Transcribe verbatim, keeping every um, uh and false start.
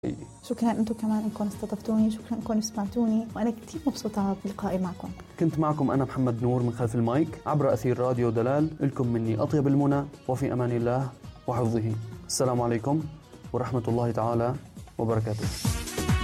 شكرا أنتم كمان أنكم استضفتوني، شكرا أنكم سمعتوني، وأنا كتير مبسوطة بلقائي معكم. كنت معكم أنا محمد نور من خلف المايك عبر أثير راديو دلال. لكم مني أطيب المنى وفي أمان الله وحفظه. السلام عليكم ورحمة الله تعالى وبركاته.